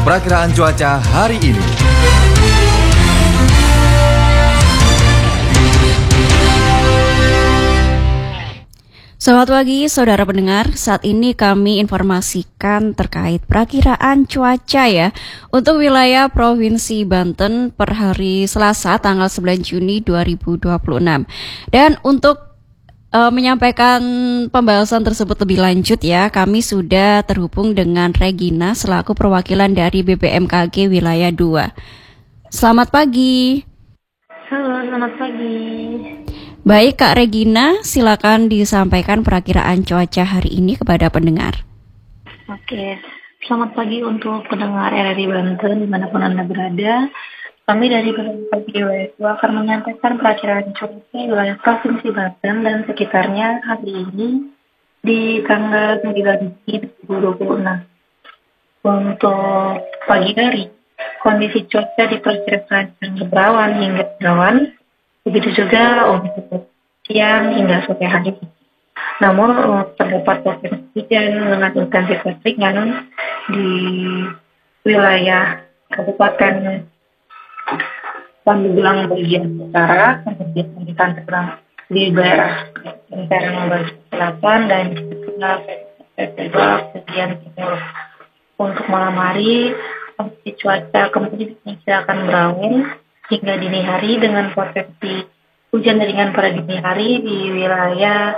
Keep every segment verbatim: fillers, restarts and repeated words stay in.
Perakiraan cuaca hari ini. Selamat pagi saudara pendengar, saat ini kami informasikan terkait perakiraan cuaca ya untuk wilayah Provinsi Banten per hari Selasa tanggal sembilan Juni dua ribu dua puluh enam. Dan untuk uh, menyampaikan pembahasan tersebut lebih lanjut ya, kami sudah terhubung dengan Regina selaku perwakilan dari B P M K G wilayah dua. Selamat pagi. Halo, selamat pagi. Baik Kak Regina, silakan disampaikan perakiraan cuaca hari ini kepada pendengar. Oke, selamat pagi untuk pendengar R R I Banten dimanapun Anda berada. Kami dari B P M K G wilayah dua akan menyampaikan perakiraan cuaca wilayah Provinsi Banten dan sekitarnya hari ini di tanggal sembilan Juni dua ribu dua puluh enam. Untuk pagi hari, kondisi cuaca diperkirakan berawan hingga berawan. Begitu juga untuk siang hingga sore hari. Namun terdapat potensi hujan dengan intensitas ringan di wilayah Kabupaten Pandeglang bagian utara, kemudian di Pandeglang di daerah Kabupaten bagian selatan dan juga bagian timur. Untuk malam hari, kondisi cuaca kemungkinan akan berawan hingga dini hari dengan potensi hujan ringan pada dini hari di wilayah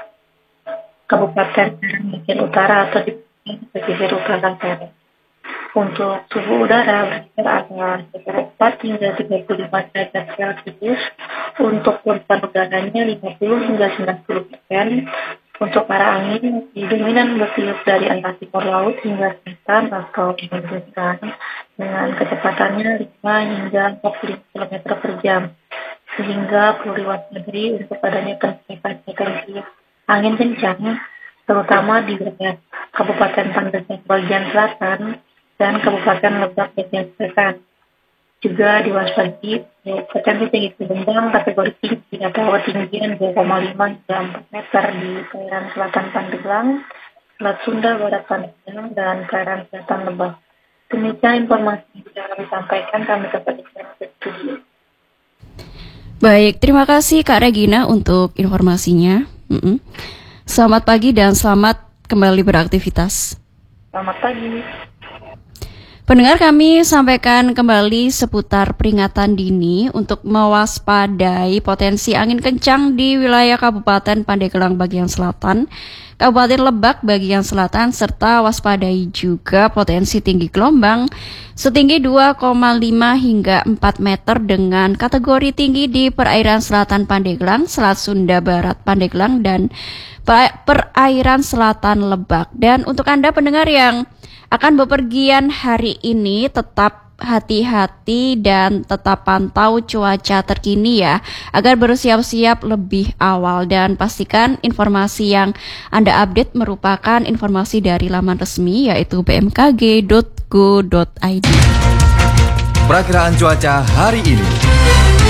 Kabupaten bagian utara atau di pesisir utara Serang. Untuk suhu udara berkisar antara empat hingga tiga puluh lima derajat Celcius. Untuk kualitas udaranya lima puluh hingga sembilan puluh persen. Untuk arah angin dominan bertiup dari arah timur laut hingga selatan atau selatan dengan kecepatannya lima hingga empat puluh kilometer per jam, sehingga perlu diwaspadai untuk adanya kenaikan potensi angin kencang, terutama di wilayah Kabupaten Pandeglang bagian selatan dan Kabupaten Lebak bagian selatan. Juga diwaspadai potensi tinggi gelombang kategori tinggi atau ketinggian dua koma lima hingga empat meter di perairan selatan Pandeglang, Selat Sunda, Barat Pandeglang, dan perairan selatan Lebak. Demikian informasi yang kami sampaikan, kami kembali ke studio. Baik, terima kasih Kak Regina untuk informasinya. Mm-mm. Selamat pagi dan selamat kembali beraktivitas. Selamat pagi. Pendengar, kami sampaikan kembali seputar peringatan dini untuk mewaspadai potensi angin kencang di wilayah Kabupaten Pandeglang bagian selatan, Kabupaten Lebak bagian selatan, serta waspadai juga potensi tinggi gelombang setinggi dua koma lima hingga empat meter dengan kategori tinggi di perairan selatan Pandeglang, Selat Sunda Barat Pandeglang, dan perairan selatan Lebak. Dan untuk Anda pendengar yang akan bepergian hari ini, tetap hati-hati dan tetap pantau cuaca terkini ya, agar bersiap-siap lebih awal, dan pastikan informasi yang Anda update merupakan informasi dari laman resmi yaitu b m k g dot go dot i d. Perakiraan cuaca hari ini.